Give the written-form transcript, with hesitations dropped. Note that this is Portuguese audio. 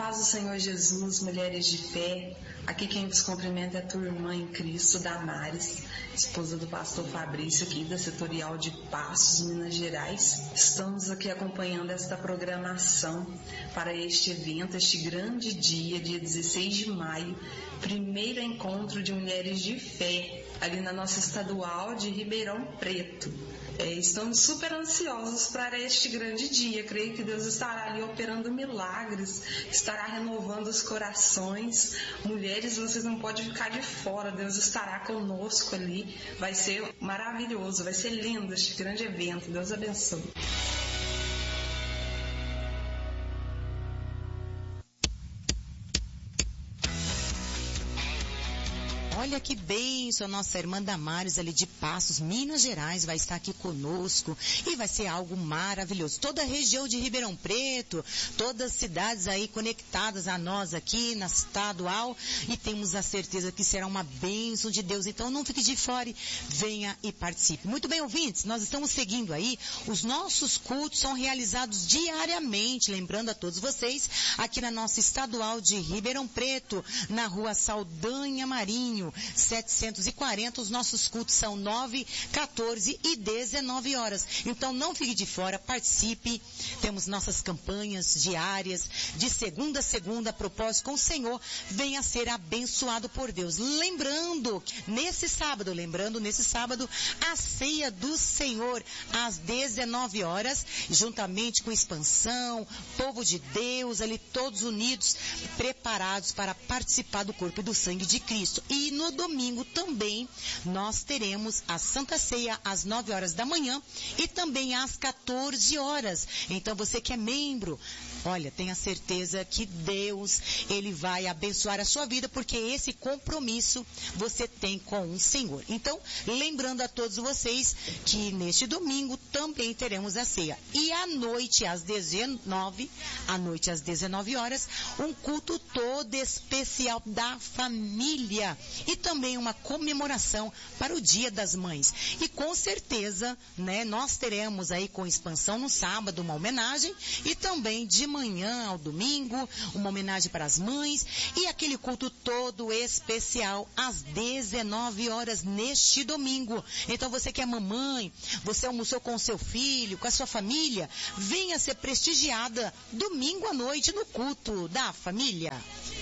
paz do Senhor Jesus, mulheres de fé. Aqui quem vos cumprimenta é a tua irmã em Cristo, Damares, esposa do pastor Fabrício, aqui da Setorial de Passos, Minas Gerais. Estamos aqui acompanhando esta programação para este evento, este grande dia 16 de maio, primeiro encontro de mulheres de fé, ali na nossa estadual de Ribeirão Preto. Estamos super ansiosos para este grande dia. Creio que Deus estará ali operando milagres, estará renovando os corações. Mulheres, vocês não podem ficar de fora, Deus estará conosco ali. Vai ser maravilhoso, vai ser lindo este grande evento. Deus abençoe. Olha que bênção, nossa irmã Damares ali de Passos, Minas Gerais, vai estar aqui conosco e vai ser algo maravilhoso. Toda a região de Ribeirão Preto, todas as cidades aí conectadas a nós aqui na estadual, e temos a certeza que será uma bênção de Deus. Então não fique de fora, venha e participe. Muito bem, ouvintes, nós estamos seguindo aí, os nossos cultos são realizados diariamente, lembrando a todos vocês, aqui na nossa estadual de Ribeirão Preto, na rua Saldanha Marinho, 740, os nossos cultos são 9, 14 e 19 horas. Então não fique de fora, participe. Temos nossas campanhas diárias, de segunda a segunda, propósito com o Senhor, venha ser abençoado por Deus. Lembrando, nesse sábado, a ceia do Senhor, às 19 horas, juntamente com Expansão, povo de Deus, ali todos unidos, preparados para participar do corpo e do sangue de Cristo. E no domingo também nós teremos a Santa Ceia às 9 horas da manhã e também às 14 horas. Então você que é membro, olha, tenha certeza que Deus, Ele vai abençoar a sua vida, porque esse compromisso você tem com o Senhor. Então, lembrando a todos vocês que neste domingo também teremos a ceia. E à noite às 19 horas, um culto todo especial da família. E também uma comemoração para o Dia das Mães. E com certeza, né, nós teremos aí com Expansão no sábado uma homenagem e também de manhã ao domingo uma homenagem para as mães e aquele culto todo especial às 19 horas neste domingo. Então você que é mamãe, você almoçou com o seu filho, com a sua família, venha ser prestigiada domingo à noite no culto da família.